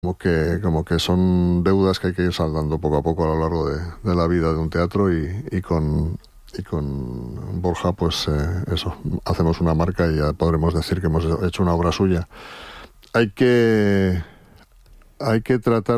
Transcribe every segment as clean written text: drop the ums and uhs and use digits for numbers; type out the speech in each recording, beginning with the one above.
como que son deudas que hay que ir saldando poco a poco a lo largo de la vida de un teatro y con Borja, pues eso, hacemos una marca y ya podremos decir que hemos hecho una obra suya. Hay que tratar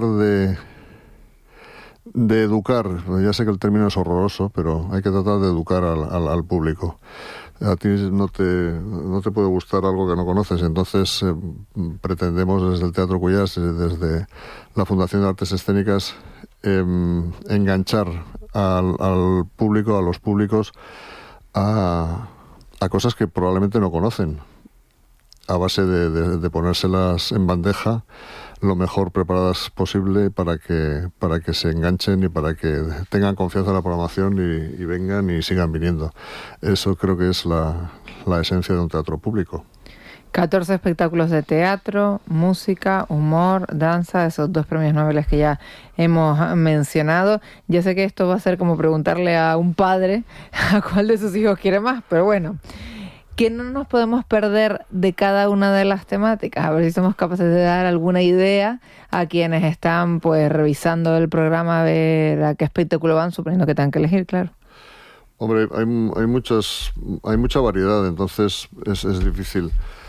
de educar, ya sé que el término es horroroso, pero hay que tratar de educar al público. A ti no te puede gustar algo que no conoces, entonces pretendemos desde el Teatro Cuyás, desde la Fundación de Artes Escénicas, enganchar al público, a los públicos, a cosas que probablemente no conocen, a base de ponérselas en bandeja lo mejor preparadas posible para que se enganchen y para que tengan confianza en la programación y vengan y sigan viniendo. Eso creo que es la esencia de un teatro público. 14 espectáculos de teatro, música, humor, danza, esos 2 premios Nobel que ya hemos mencionado. Ya sé que esto va a ser como preguntarle a un padre a cuál de sus hijos quiere más, pero bueno, que no nos podemos perder de cada una de las temáticas, a ver si somos capaces de dar alguna idea a quienes están pues revisando el programa, a ver a qué espectáculo van, suponiendo que tengan que elegir, claro. Hombre, hay mucha variedad, entonces es difícil.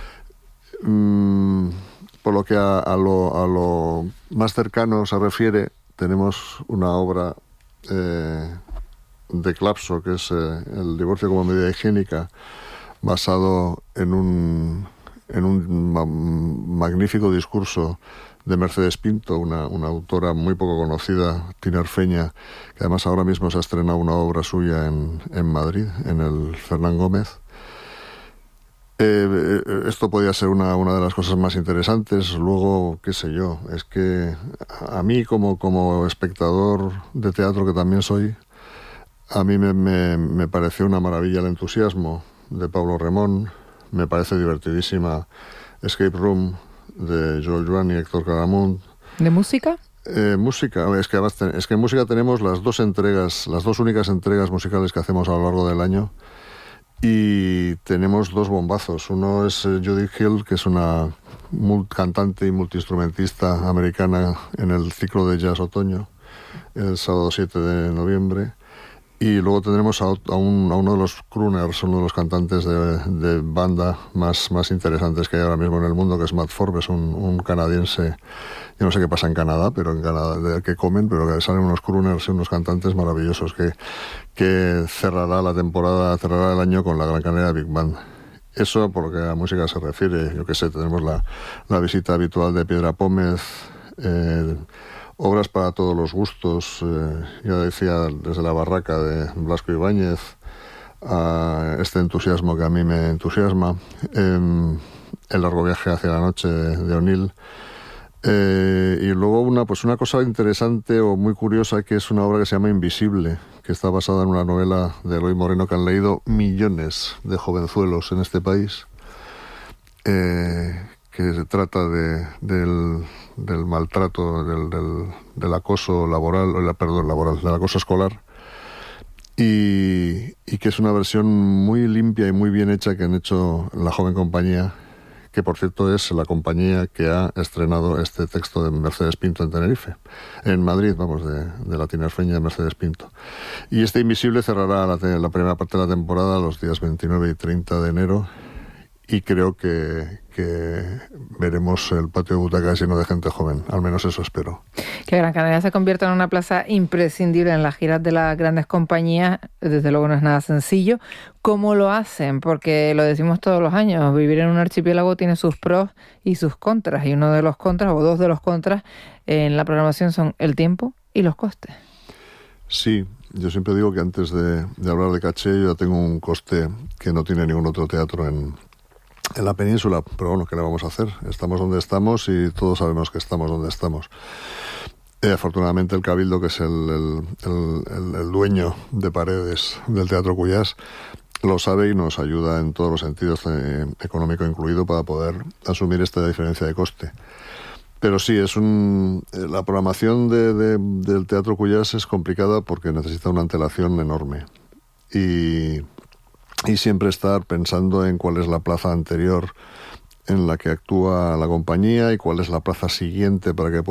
Por lo que a lo más cercano se refiere, tenemos una obra de Klapso, que es el divorcio como medida higiénica, basado en un magnífico discurso de Mercedes Pinto, una autora muy poco conocida, tinerfeña, que además ahora mismo se ha estrenado una obra suya en Madrid, en el Fernán Gómez. Esto podría ser una de las cosas más interesantes. Luego, qué sé yo, es que a mí como espectador de teatro que también soy, a mí me pareció una maravilla el entusiasmo de Pablo Remón. Me parece divertidísima Escape Room de Joel Joan y Héctor Claramunt. ¿De música? Música, es que en música tenemos las dos únicas entregas musicales que hacemos a lo largo del año, y tenemos 2 bombazos. Uno es Judith Hill, que es una cantante y multiinstrumentista americana en el ciclo de jazz otoño, el sábado 7 de noviembre. Y luego tendremos a uno de los crooners, uno de los cantantes de banda más interesantes que hay ahora mismo en el mundo, que es Matt Forbes, un canadiense. Yo no sé qué pasa en Canadá, pero en Canadá de que comen, pero que salen unos crooners y unos cantantes maravillosos que cerrará la temporada, cerrará el año con la Gran Canaria Big Band. Eso por lo que a música se refiere. Yo qué sé, tenemos la visita habitual de Piedra Pómez, obras para todos los gustos, ya decía, desde La Barraca de Blasco Ibáñez a este entusiasmo que a mí me entusiasma, El largo viaje hacia la noche de O'Neill, y luego una cosa interesante o muy curiosa, que es una obra que se llama Invisible, que está basada en una novela de Eloy Moreno que han leído millones de jovenzuelos en este país, que se trata del maltrato, del acoso laboral, del acoso escolar, y que es una versión muy limpia y muy bien hecha que han hecho La Joven Compañía, que por cierto es la compañía que ha estrenado este texto de Mercedes Pinto en Tenerife, en Madrid, de la tinerfeña de Mercedes Pinto. Y este Invisible cerrará la primera parte de la temporada los días 29 y 30 de enero, y creo que veremos el patio de butacas lleno de gente joven, al menos eso espero. Que Gran Canaria se convierta en una plaza imprescindible en las giras de las grandes compañías, desde luego no es nada sencillo. ¿Cómo lo hacen? Porque lo decimos todos los años, vivir en un archipiélago tiene sus pros y sus contras, y uno de los contras, o 2 de los contras, en la programación son el tiempo y los costes. Sí, yo siempre digo que antes de hablar de caché, yo ya tengo un coste que no tiene ningún otro teatro en la península, pero bueno, ¿qué le vamos a hacer? Estamos donde estamos y todos sabemos que estamos donde estamos. Afortunadamente el Cabildo, que es el dueño de Paredes del Teatro Cuyás, lo sabe y nos ayuda en todos los sentidos, económico incluido, para poder asumir esta diferencia de coste. Pero sí, la programación del Teatro Cuyás es complicada porque necesita una antelación enorme. Y siempre estar pensando en cuál es la plaza anterior en la que actúa la compañía y cuál es la plaza siguiente para que